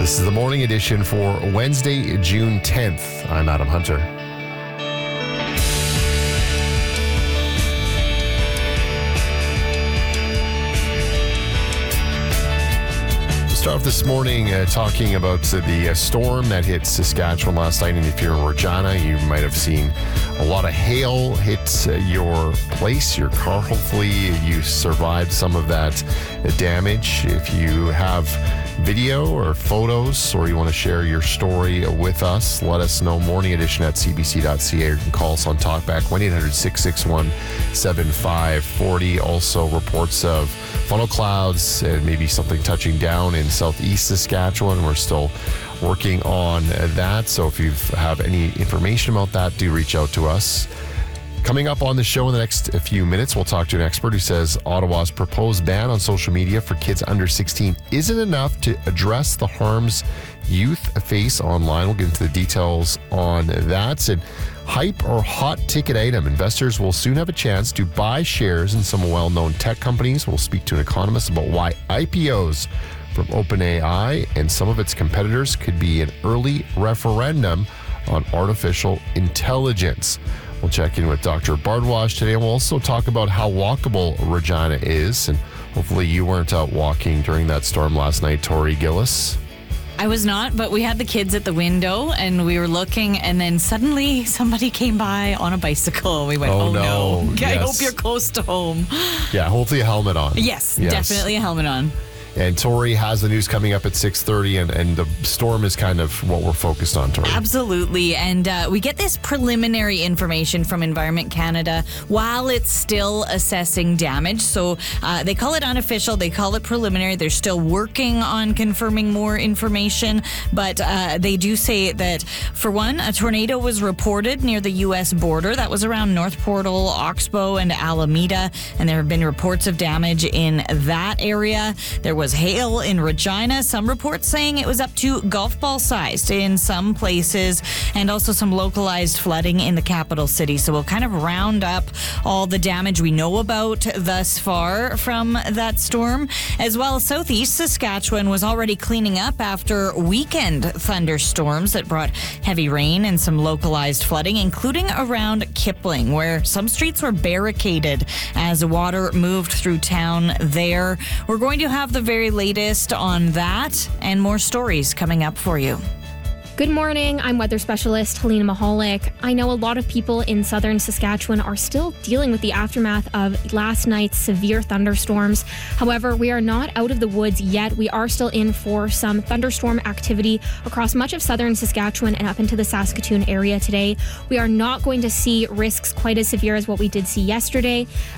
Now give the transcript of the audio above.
This is the morning edition for Wednesday, June 10th. I'm Adam Hunter. Start off this morning talking about the storm that hit Saskatchewan last night. And if you're in Regina, you might have seen a lot of hail hit your place, your car. Hopefully you survived some of that damage. If you have video or photos or you want to share your story with us, let us know. Morning edition at cbc.ca, or you can call us on Talkback 1-800-661-7540. Also reports of funnel clouds and maybe something touching down in southeast Saskatchewan. We're still working on that, so if you have any information about that, do reach out to us. Coming up on the show in the next few minutes, we'll talk to an expert who says Ottawa's proposed ban on social media for kids under 16 isn't enough to address the harms youth face online. We'll get into the details on that. And hype or hot ticket item. Investors will soon have a chance to buy shares in some well-known tech companies. We'll speak to an economist about why IPOs from OpenAI and some of its competitors could be an early referendum on artificial intelligence. We'll check in with Dr. Bardwaj today, and we'll also talk about how walkable Regina is. And hopefully you weren't out walking during that storm last night, Tori Gillis. I was not, but we had the kids at the window and we were looking, and then suddenly somebody came by on a bicycle. We went, oh no. I hope you're close to home. Yeah, hopefully a helmet on. Yes, definitely a helmet on. And Tori has the news coming up at 6:30, and the storm is kind of what we're focused on, Tori. Absolutely. And we get this preliminary information from Environment Canada while it's still assessing damage. So they call it unofficial. They call it preliminary. They're still working on confirming more information. But they do say that, for one, a tornado was reported near the U.S. border. That was around North Portal, Oxbow, and Alameda. And there have been reports of damage in that area. There was hail in Regina. Some reports saying it was up to golf ball sized in some places, and also some localized flooding in the capital city. So we'll kind of round up all the damage we know about thus far from that storm. As well, southeast Saskatchewan was already cleaning up after weekend thunderstorms that brought heavy rain and some localized flooding, including around Kipling, where some streets were barricaded as water moved through town there. We're going to have the very latest on that and more stories coming up for you. Good morning. I'm weather specialist Helena Mahalik. I know a lot of people in southern Saskatchewan are still dealing with the aftermath of last night's severe thunderstorms. However, we are not out of the woods yet. We are still in for some thunderstorm activity across much of southern Saskatchewan and up into the Saskatoon area today. We are not going to see risks quite as severe as what we did see yesterday.